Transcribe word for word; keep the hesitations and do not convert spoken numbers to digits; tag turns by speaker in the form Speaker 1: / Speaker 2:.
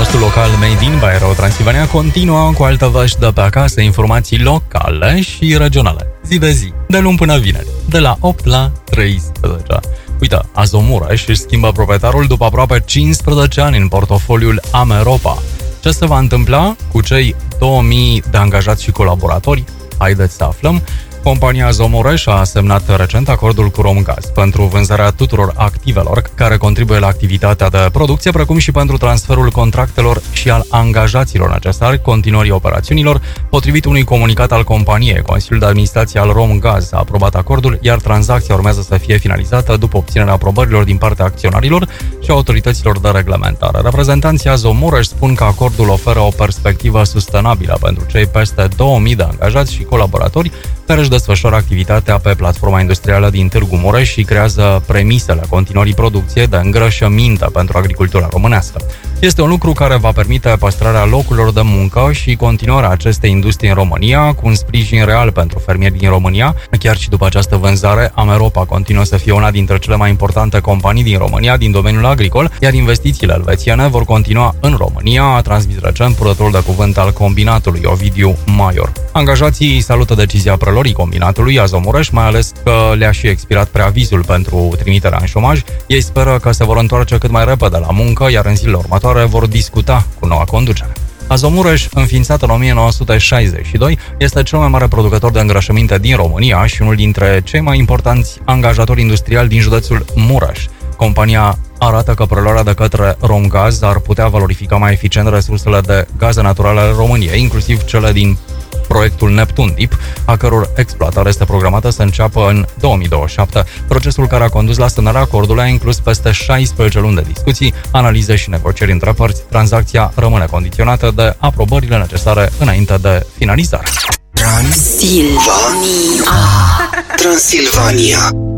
Speaker 1: podcastul local Made in by Ro Transilvania continuă cu alte vești de pe acasă, informații locale și regionale. Zi de zi, de luni până vineri, de la opt la treisprezece. Uite, Azomureș își schimbă proprietarul după aproape cincisprezece ani în portofoliul Ameropa. Ce se va întâmpla cu cei două mii de angajați și colaboratori? Haideți să aflăm. Compania Azomureș a semnat recent acordul cu Romgaz pentru vânzarea tuturor activelor care contribuie la activitatea de producție, precum și pentru transferul contractelor și al angajaților necesari continuării operațiunilor. Potrivit unui comunicat al companiei, Consiliul de Administrație al Romgaz a aprobat acordul, iar tranzacția urmează să fie finalizată după obținerea aprobărilor din partea acționarilor și autorităților de reglementare. Reprezentanții Azomureș spun că acordul oferă o perspectivă sustenabilă pentru cei peste două mii de angajați și colaboratori care își desfășoară activitatea pe platforma industrială din Târgu Mureș și creează premisele continuării producției de îngrășăminte pentru agricultura românească. Este un lucru care va permite păstrarea locurilor de muncă și continuarea acestei industrii în România, cu un sprijin real pentru fermieri din România. Chiar și după această vânzare, Ameropa continuă să fie una dintre cele mai importante companii din România din domeniul agricol, iar investițiile elvețiene vor continua în România, a transmis recent purtătorul de cuvânt al combinatului, Ovidiu Maior. Angajații salută decizia preluării combinatului Azomureș, mai ales că le-a și expirat preavizul pentru trimiterea în șomaj. Ei speră că se vor întoarce cât mai repede la muncă, iar în zilele următoare vor discuta cu noua conducere. Azomureș, înființat în o mie nouă sute șaizeci și doi, este cel mai mare producător de îngrășăminte din România și unul dintre cei mai importanți angajatori industriali din județul Mureș. Compania arată că preluarea de către Romgaz ar putea valorifica mai eficient resursele de gaze naturale ale României, inclusiv cele din proiectul Neptun Deep, a căror exploatare este programată să înceapă în două mii douăzeci și șapte. Procesul care a condus la semnarea acordului a inclus peste șaisprezece luni de discuții, analize și negocieri între părți. Tranzacția rămâne condiționată de aprobările necesare înainte de finalizare.
Speaker 2: Transilvania. Transilvania.